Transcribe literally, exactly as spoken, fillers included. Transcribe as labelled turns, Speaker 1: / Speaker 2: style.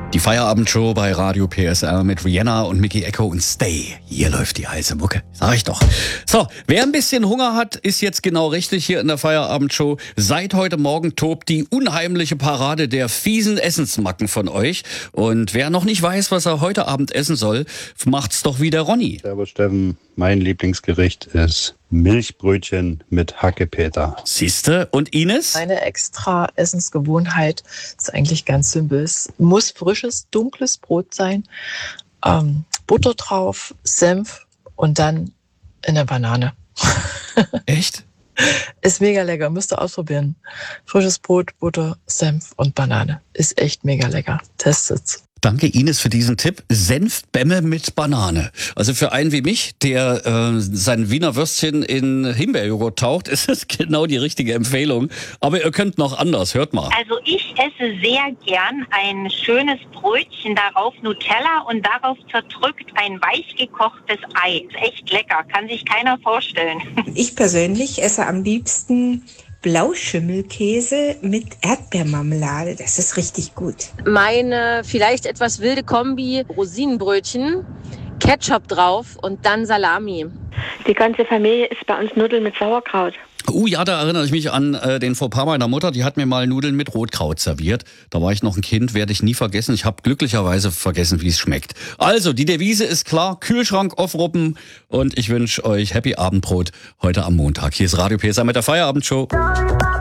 Speaker 1: Die Feierabendshow bei Radio P S R mit Rihanna und Mickey Echo und Stay. Hier läuft die heiße Mucke. Sag ich doch. So, wer ein bisschen Hunger hat, ist jetzt genau richtig hier in der Feierabendshow. Seit heute Morgen tobt die unheimliche Parade der fiesen Essensmacken von euch. Und wer noch nicht weiß, was er heute Abend essen soll, macht's doch wie der Ronny.
Speaker 2: Servus Steffen, mein Lieblingsgericht ist Milchbrötchen mit Hackepeter.
Speaker 1: Siehste? Und Ines?
Speaker 3: Meine extra Essensgewohnheit ist eigentlich ganz simpel. Es muss frisches, dunkles Brot sein, ähm, Butter drauf, Senf und dann eine Banane.
Speaker 1: Echt?
Speaker 3: Ist mega lecker, müsst ihr ausprobieren. Frisches Brot, Butter, Senf und Banane. Ist echt mega lecker. Testet's.
Speaker 1: Danke Ines für diesen Tipp. Senfbämme mit Banane. Also für einen wie mich, der äh, sein Wiener Würstchen in Himbeerjoghurt taucht, ist es genau die richtige Empfehlung. Aber ihr könnt noch anders, hört mal.
Speaker 4: Also ich esse sehr gern ein schönes Brötchen, darauf Nutella und darauf zerdrückt ein weich gekochtes Ei. Ist echt lecker, kann sich keiner vorstellen.
Speaker 5: Ich persönlich esse am liebsten Blauschimmelkäse mit Erdbeermarmelade. Das ist richtig gut.
Speaker 6: Meine vielleicht etwas wilde Kombi: Rosinenbrötchen, Ketchup drauf und dann Salami.
Speaker 7: Die ganze Familie isst bei uns Nudeln mit Sauerkraut.
Speaker 1: Uh, ja, da erinnere ich mich an äh, den Fauxpas meiner Mutter. Die hat mir mal Nudeln mit Rotkraut serviert. Da war ich noch ein Kind, werde ich nie vergessen. Ich habe glücklicherweise vergessen, wie es schmeckt. Also, die Devise ist klar, Kühlschrank aufruppen. Und ich wünsche euch Happy Abendbrot heute am Montag. Hier ist Radio P S R mit der Feierabendshow.